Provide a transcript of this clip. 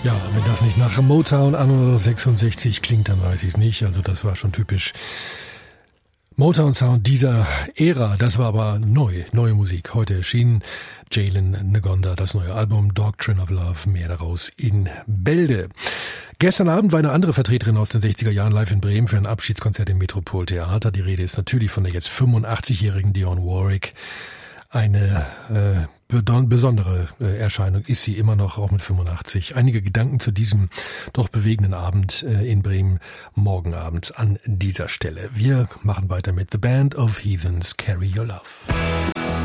Ja, wenn das nicht nach Motown anno 66 klingt, dann weiß ich es nicht. Also das war schon typisch Motown-Sound dieser Ära. Das war aber neue Musik. Heute erschien Jalen Ngonda, das neue Album Doctrine of Love. Mehr daraus in Bälde. Gestern Abend war eine andere Vertreterin aus den 60er Jahren live in Bremen für ein Abschiedskonzert im Metropoltheater. Die Rede ist natürlich von der jetzt 85-jährigen Dionne Warwick. Eine besondere Erscheinung ist sie immer noch, auch mit 85. Einige Gedanken zu diesem doch bewegenden Abend in Bremen morgen Abend an dieser Stelle. Wir machen weiter mit The Band of Heathens, Carry Your Love.